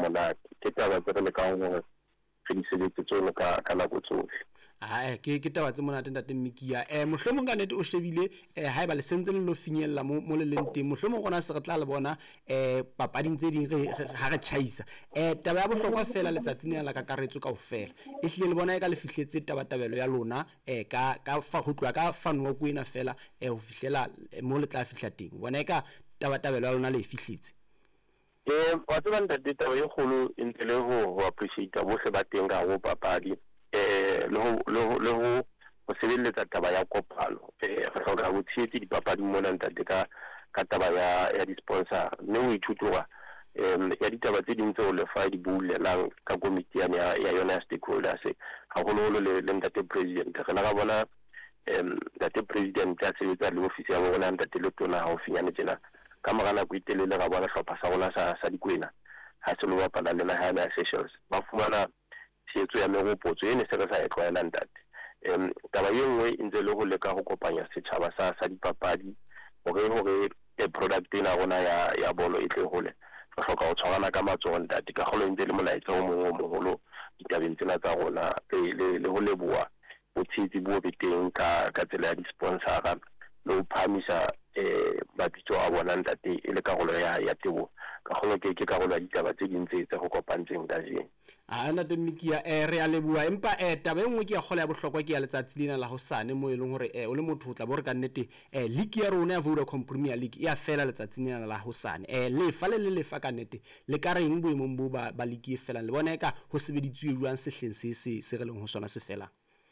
monate ke taba tse re lekang hore re di sebetse tsone ka nako tsohle. ke taba tse monate ntate Mmekia. Mohlomong ka nnete o shebile ha eba le sentse le lo finyella mo le leng teng, mohlomong rona se re tla le bona papading tse ding ha re tjhaisa taba ya bohlokwa fela letsatsing la kakaretso kaofela e hlile le bona e ka le fihletse tabatabelo ya lona ka fa ho tloa ka fanwa ko ena fela ho fihlela mo le tla fihla teng bona e ka tabatabelo ya lona le fihletse. Wa tseba ntate taba e kgolo e ntse le ho appreciate bohle ba teng ka ho papadi le ho sebeletsa taba ya kopano re hloka ho tshehetsa dipapading mona ntate ka taba ya di-sponsor mme o ithutoga ya ditaba tse ding tseo lefa di bulelang ka komiti ya yona ya stakeholders haholo le ntate president re la ga bona ntate president a sebetsa le ofisi ya bona ntate le tona haufinyane tjena ka mora nako e telele ga bona hlopha sa rona sa dikwena ha se lo bapala le naha ya Seychelles ba fumana tshetso ya meropotso e ne se re sa e tlwaela ntate. Taba e nngwe e ntse le ho leka ho kopanya setjhaba sa dipapadi hore product ena rona ya bolo e tle hole re hloka ho tshwarana ka matsoho ntate ka kgolo ntse le molaetsa o moholo ditabeng tsena tsa rona le ho leboha botsitsi bo beteng ka tsela ya di-sponsor le ho phamisa mabitso a bona ntate e le karolo ya tebo ka kgolo ke karolo ya ditaba tse ding tse go kopantseng ka jeng. Ntate Mmekia re a leboha empa taba e nngwe ke ya kgola ya bohlokwa ke ya letsatsi lena la hosane mo e leng hore o le motho o tla bo re ka nnete league ya rona ya Vodacom Premier League e a fela letsatsi lena la hosane lefa le fa ka nnete le ka reng boemong bo ba league e fela le bona eka ho sebeditswe jwang sehleng se re leng ho sona se fela.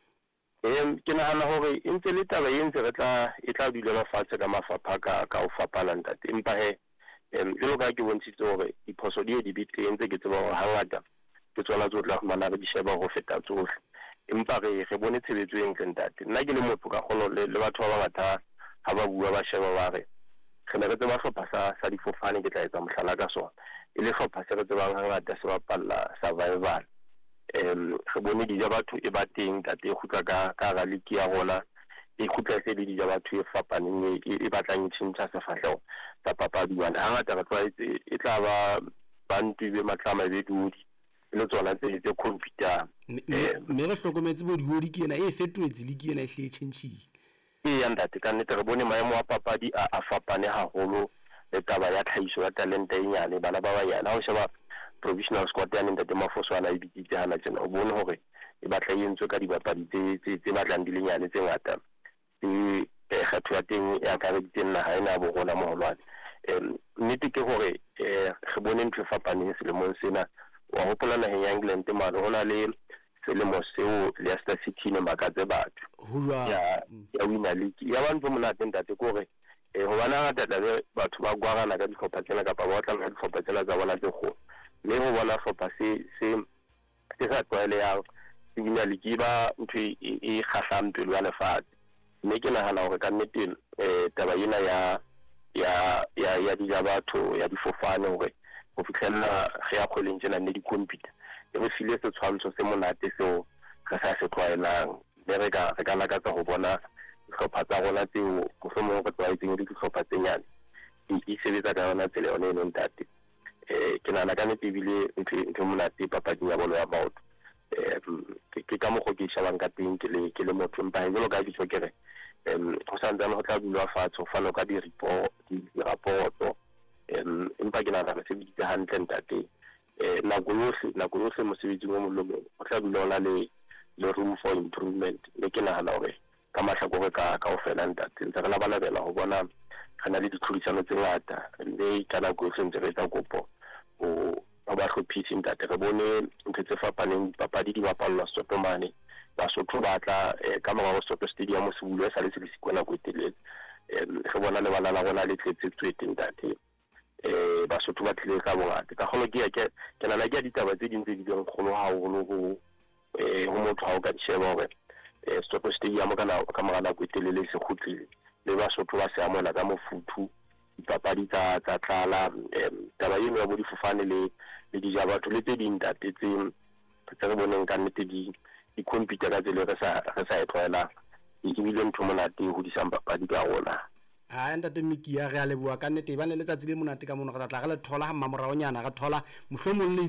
Ke nahana hore e ntse le taba e ntse e tla dula fatshe ka mafapha ka ho fapana ntate empa jwalo ka ke bontshitse hore diphoso di bitse ntse ke tseba hore hangata ke tsona tso tla mana re di sheba ho feta tsohle empa re bone tshebetso e ntle ntate nna ke le motho ka kgolo le batho ba bangata ha ba bua ba sheba ba re ne re tseba hlopha sa difofane ke tla etsa mohlala ka sona e le hlopha se re tsebang hangata se bapalla survival re bone di ja batho e ba teng ntate e khutla ka league ya rona e khutla se di ja batho e fapaneng e batlang e tshintsa sefahleho tsa papadi wana hangata re tlwaetse e tla ba bantu be matlama be dudi le tsona tse computer mme re hlokometse bo diodi ke ena e fetoetse league ena e hle tshentshile ya ntate ka nnete re bone maemo a papadi a fapane haholo le taba ya tlhahiso ya talente e nyane bana ba banyane ha o sheba provisional squad ya ntate Mafoswana e bitsitse hana tjena o bone hore e batla e entswe ka dibapadi tse batlang di le nyane tse ngata kgetho ya teng ya kareditse naha ena bo rona moholwane nnete ke hore re bone ntho e fapaneng selemong sena wa hopola naheng ya England mane hona le selemo seo Leicester City ne makatse batho ya winner league ya ba ntse monate ntate ke hore ho bana ngata batho ba gwarana ka dihlopha tsena kapa ba tla ka dihlopha tsena tsa bona tse kgolo le ho bona hlopha se sa tlwaelehang winner league ba ntho e kgahlang pelo ya lefatshe mme ke nahana hore ka nnete taba ena ya dija batho ya difofane hore ho fitlhella re ya kgoleng tjena ne di computer e re file se tshwantsho se monate seo re sa se tlwaelang mme re ka lakatsa ho bona dihlopha tsa rona tseo mohlomong re tlwaetseng le dihlopha tse nyane di sebetsa ka yona tsela yona eno ntate ke nahana ka nnete ebile ntho monate papading ya bolo ya maoto ke ka mokgo ke shebang ka teng ke le motho empa jwalo ka ditho ke re ho santsane ho tla dulwa fatshe ho fana ka di-rapporto empa ke nahana re sebeditse hantle ntate nako yohle mosebetsing o molomong ho tla dula hona le room for improvement mme ke nahana hore ka mahlakore ka ofela ntate ntse re labalabela ho bona re na le ditlhodisano tse ngata mme ka nako yohle ntse re etsa kopo ho ba hlophisi ntate re bone ntho tse fapaneng papadi di bapallwa Soto mane Basotho ba tla ka mora ho Soto Stadium se bulwe sa le se sikwana go telele re bona le bana la rona le tletse tswete ntate Basotho ba tlile ka bongata ka kgolo ke nana ke ditaba tse ding tse di beng kgolo haholo ho motho ha o ka sheba hore Soto Stadium ka mora nako e telele se khutlile le Basotho ba se amona ka mofuthu dipapadi tsa tlala taba eno ya bo difofane le dija batho le tse ding ntate tse re boneng ka nnete di computer ka tsela re sa e tlwaelang ebile ntho monate ho disang papadi ka rona. Ntate Mmekia re a leboha ka nnete ba le letsatsi le monate ka mona re tla re le thola ha mmamorao nyana re thola mohlomong le